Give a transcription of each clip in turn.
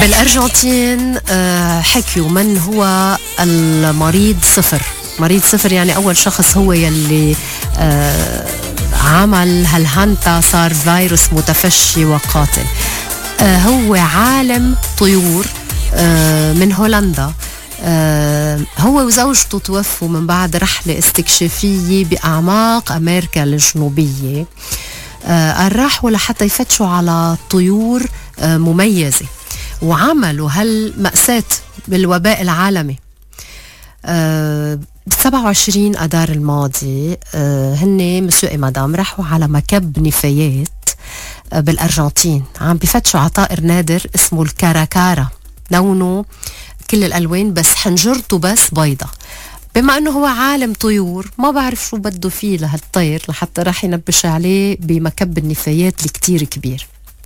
بالأرجنتين حكيوا من هو المريض صفر. مريض صفر يعني أول شخص هو يلي عمل هالهانتا، صار فيروس متفشي وقاتل. هو عالم طيور من هولندا. هو وزوجته توفوا من بعد رحلة استكشافية بأعماق أمريكا الجنوبية. راحوا لحتى يفتشوا على طيور مميزة، وعملوا هالمأساة بالوباء العالمي. 27 أدار الماضي هن مسيو مدام راحوا على مكب نفايات بالأرجنتين، عم بفتشوا على طائر نادر اسمه الكاراكارا، لونه كل الألوان بس حنجرته بس بيضة. بما أنه هو عالم طيور ما بعرف شو بده فيه لهالطير لحتى راح ينبش عليه بمكب النفايات الكتير كبير.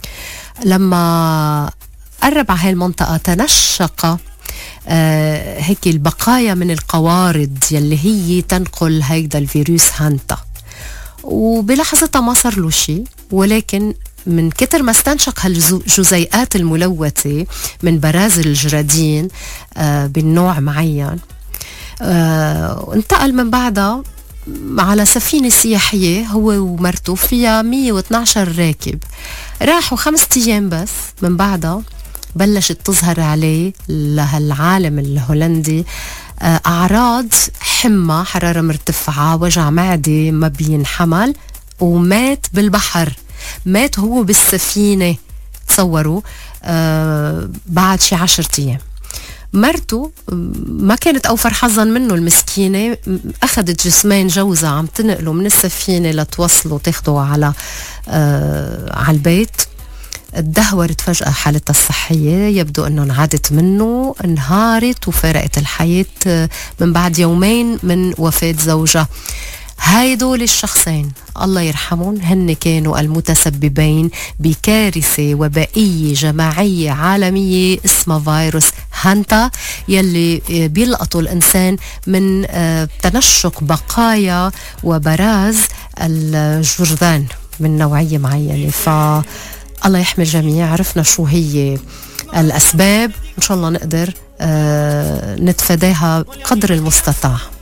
لما قرب على هاي المنطقة تنشق هيك البقايا من القوارض يلي هي تنقل هيدا الفيروس هانتا، وبلحظتها ما صار له شيء، ولكن من كتر ما استنشق هالجزيئات الملوثة من برازل الجرادين بالنوع معين، انتقل من بعدها على سفينة سياحية هو ومرته فيها 112 راكب. راحوا 5 أيام بس، من بعدها بلشت تظهر عليه لهالعالم الهولندي أعراض حمى، حرارة مرتفعة، وجع معدة ما بينحمل، ومات بالبحر. مات هو بالسفينة، تصوروا بعد شي 10 أيام. مرته ما كانت أوفر حظا منه المسكينة، أخذت جسمين جوزها عم تنقله من السفينة لتوصله تاخده على البيت. اتدهورت فجأة حالتها الصحية، يبدو أنه انعدت منه، انهارت وفارقت الحياة من بعد يومين من وفاة زوجها. هيدول الشخصين الله يرحمهم هن كانوا المتسببين بكارثة وبائية جماعية عالمية اسمها فيروس هانتا، يلي بيلقطوا الإنسان من تنشق بقايا وبراز الجرذان من نوعية معينة. فالله يحمي الجميع. عرفنا شو هي الأسباب، إن شاء الله نقدر نتفاداها قدر المستطاع.